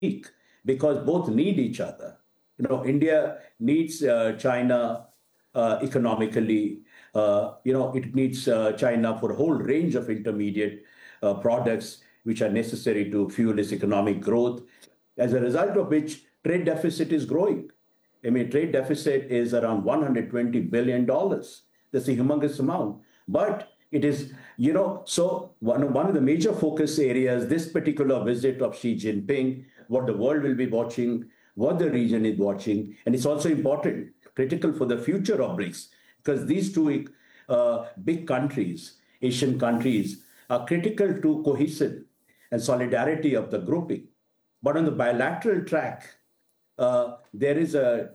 unique because both need each other. India needs China economically. It needs China for a whole range of intermediate products which are necessary to fuel its economic growth. As a result of which, trade deficit is growing. I mean, trade deficit is around $120 billion. That's a humongous amount. But it is, so one of the major focus areas, this particular visit of Xi Jinping, what the world will be watching, what the region is watching, and it's also important, critical for the future of BRICS, because these two big countries, Asian countries, are critical to cohesion and solidarity of the grouping. But on the bilateral track, there is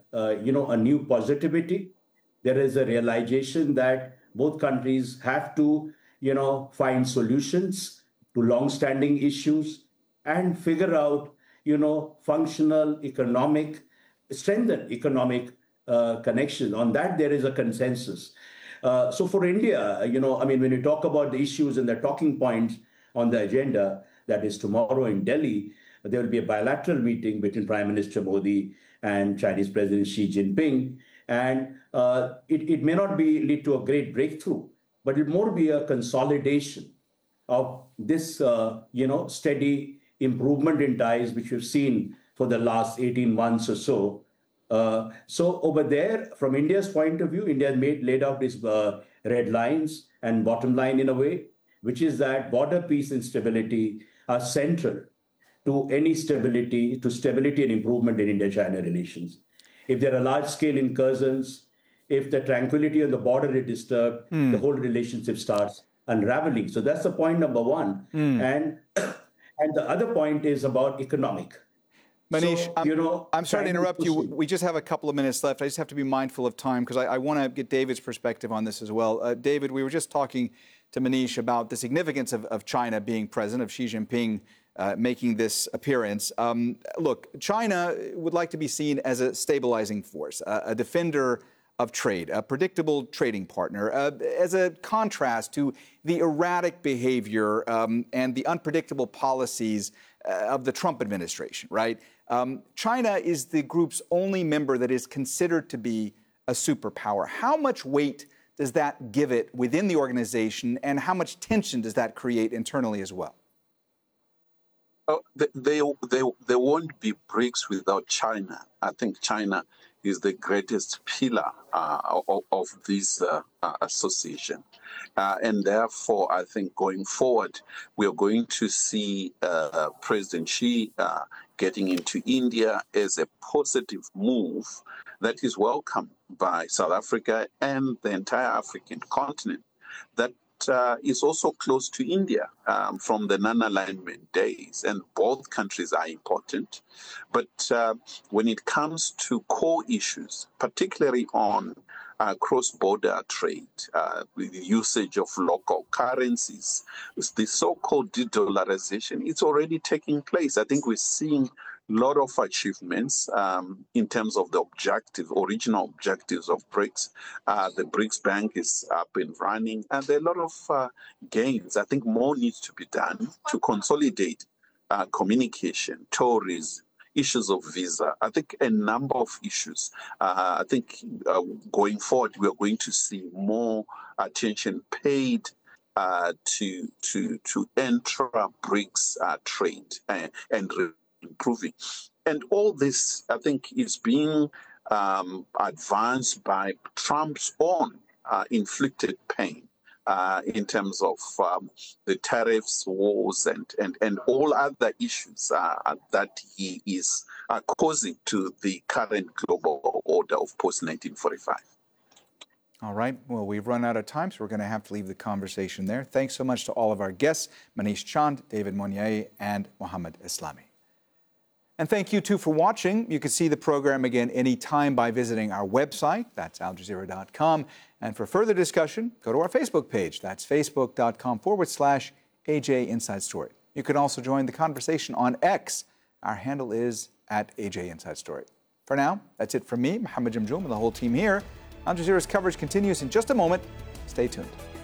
a new positivity. There is a realization that both countries have to, find solutions to long-standing issues and figure out, functional economic, strengthen economic connection. On that, there is a consensus. So for India, when you talk about the issues and the talking points on the agenda, that is tomorrow in Delhi, there will be a bilateral meeting between Prime Minister Modi and Chinese President Xi Jinping. And it may not lead to a great breakthrough, but it more be a consolidation of this, steady improvement in ties, which we've seen for the last 18 months or so. So over there, from India's point of view, India has laid out its red lines and bottom line in a way, which is that border peace and stability are central to any stability and improvement in India-China relations. If there are large-scale incursions, if the tranquility on the border is disturbed, the whole relationship starts unraveling. So that's the point number one. And the other point is about economic. Manish, I'm sorry to interrupt you. We just have a couple of minutes left. I just have to be mindful of time because I want to get David's perspective on this as well. David, we were just talking to Manish about the significance of China being present, of Xi Jinping making this appearance. Look, China would like to be seen as a stabilizing force, a defender of trade, a predictable trading partner, as a contrast to the erratic behavior and the unpredictable policies of the Trump administration, right? China is the group's only member that is considered to be a superpower. How much weight does that give it within the organization, and how much tension does that create internally as well? There won't be BRICS without China. I think China is the greatest pillar of this association. And therefore, I think going forward, we are going to see President Xi getting into India as a positive move that is welcomed by South Africa and the entire African continent. That is also close to India from the non-alignment days, and both countries are important. But when it comes to core issues, particularly on cross-border trade, with the usage of local currencies, the so-called de-dollarization, it's already taking place. I think we're seeing a lot of achievements in terms of the original objectives of BRICS. The BRICS Bank is up and running, and there are a lot of gains. I think more needs to be done to consolidate communication, tourism, issues of visa. I think a number of issues. I think going forward, we are going to see more attention paid to intra-BRICS trade and improving. And all this, I think, is being advanced by Trump's own inflicted pain in terms of the tariffs, wars, and all other issues that he is causing to the current global order of post-1945. All right. Well, we've run out of time, so we're going to have to leave the conversation there. Thanks so much to all of our guests, Manish Chand, David Monnier, and Mohammed Islami. And thank you, too, for watching. You can see the program again anytime by visiting our website. That's aljazeera.com. And for further discussion, go to our Facebook page. That's facebook.com/AJ Inside Story. You can also join the conversation on X. Our handle is @AJ Inside Story. For now, that's it from me, Mohammed Jamjoom, and the whole team here. Al Jazeera's coverage continues in just a moment. Stay tuned.